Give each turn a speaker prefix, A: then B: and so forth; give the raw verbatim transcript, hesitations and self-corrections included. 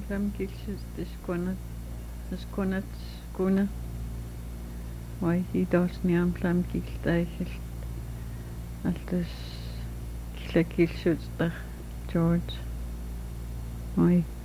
A: Lam kilsus tiskunat tiskunat kuna Wai hidos niam lam kiltaigil altas kila kilsus tar George Wai